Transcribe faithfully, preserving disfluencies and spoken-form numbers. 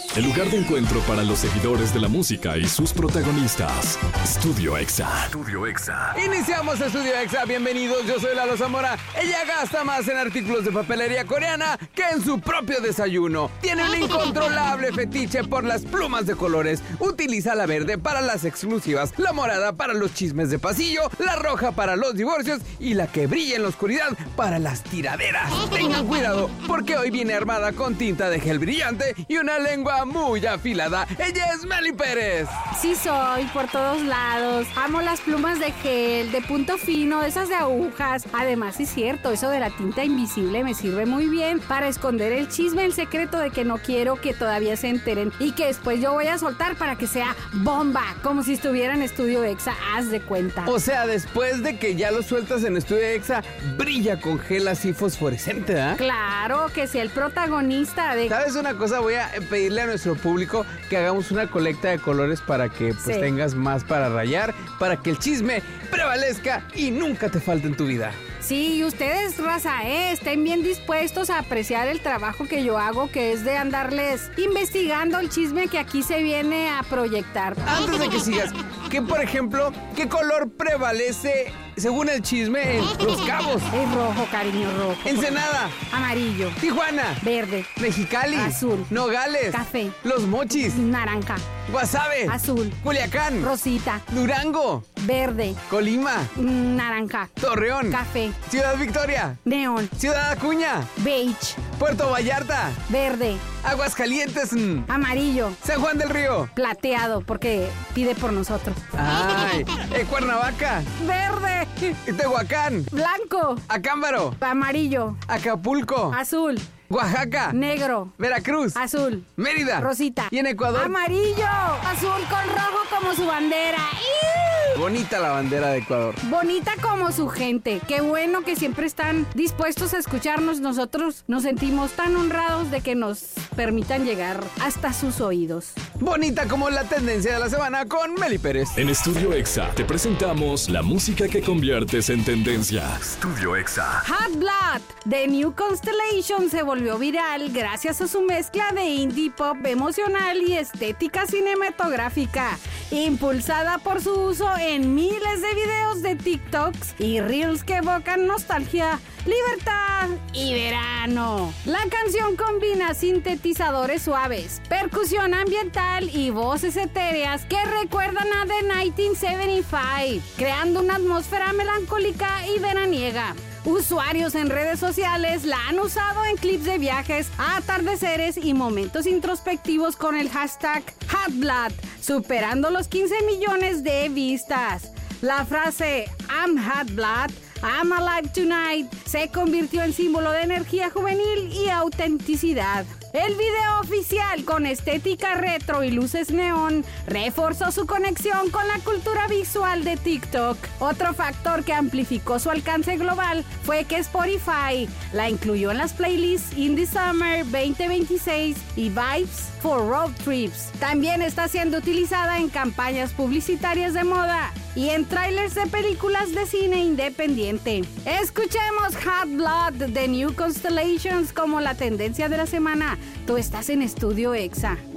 el lugar de encuentro para los seguidores de la música y sus protagonistas. Estudio Exa. Estudio Exa. Iniciamos Estudio Exa, bienvenidos, yo soy Lalo Zamora. Ella gasta más en artículos de papelería coreana que en su propio desayuno. Tiene un incontrolable fetiche por las plumas de colores. Utiliza la verde para las exclusivas, la morada para los chismes de pasillo, la roja para los divorcios y la que brilla en la oscuridad para las tiraderas. Tengan cuidado, porque hoy viene armada con tinta de gel brillante y una lengua muy afilada. Ella es Meli Pérez. Sí soy, por todos lados. Amo las plumas de gel, de punto fino, esas de agujas. Además, sí es cierto, eso de la tinta invisible me sirve muy bien para esconder el chisme, el secreto de que no quiero que todavía se enteren y que después yo voy a soltar para que sea bomba, como si estuviera en Estudio Exa, haz de cuenta. O sea, después de que ya lo sueltas en Estudio Exa, brilla con gel así fosforescente, ¿ah? ¿eh? Claro, que sea el protagonista de... ¿Sabes una cosa? Voy a pedirle a nuestro público que hagamos una colecta de colores para que pues, Sí. tengas más para rayar, para que el chisme prevalezca y nunca te falte en tu vida. Sí, y ustedes, raza, ¿eh? Estén bien dispuestos a apreciar el trabajo que yo hago, que es de andarles investigando el chisme que aquí se viene a proyectar. Antes de que sigas, ¿qué, por ejemplo, qué color prevalece según el chisme en Los Cabos? Es rojo, cariño, rojo. Ensenada, Amarillo, Tijuana, verde, Mexicali, Azul, Nogales, café, Los Mochis, naranja, Guasave, azul, Culiacán, rosita, Durango, verde, Colima, naranja, Torreón, café, Ciudad Victoria, neón, Ciudad Acuña, beige, Puerto Vallarta, verde, Aguascalientes, mm, amarillo, San Juan del Río, plateado, porque pide por nosotros. ay, eh, Cuernavaca, Verde, Tehuacán, blanco, Acámbaro, amarillo, Acapulco, azul, Oaxaca, negro, Veracruz, azul, Mérida, rosita. y en Ecuador. Amarillo, azul con rojo como su bandera. ¡Iu! Bonita la bandera de Ecuador. Bonita como su gente. Qué bueno que siempre están dispuestos a escucharnos. Nosotros nos sentimos tan honrados de que nos permitan llegar hasta sus oídos. Bonita como la tendencia de la semana con Meli Pérez. En Estudio Exa te presentamos la música que conviertes en tendencia. Estudio Exa. Hot Blood de New Constellation se volvió viral gracias a su mezcla de indie pop emocional y estética cinematográfica, impulsada por su uso en miles de videos de TikToks y Reels que evocan nostalgia, libertad y verano. La canción combina sintetizadores suaves, percusión ambiental y voces etéreas que recuerdan a The nineteen seventy-five, creando una atmósfera melancólica y veraniega. Usuarios en redes sociales la han usado en clips de viajes, atardeceres y momentos introspectivos con el hashtag HotBlood, superando los quince millones de vistas. La frase I'm Hot Blood, I'm Alive Tonight se convirtió en símbolo de energía juvenil y autenticidad. El video oficial con estética retro y luces neón reforzó su conexión con la cultura visual de TikTok. Otro factor que amplificó su alcance global fue que Spotify la incluyó en las playlists Indie Summer veinte veintiséis y Vibes for Road Trips. También está siendo utilizada en campañas publicitarias de moda y en trailers de películas de cine independiente. Escuchemos Hot Blood de New Constellations como la tendencia de la semana. Tú estás en Estudio Exa.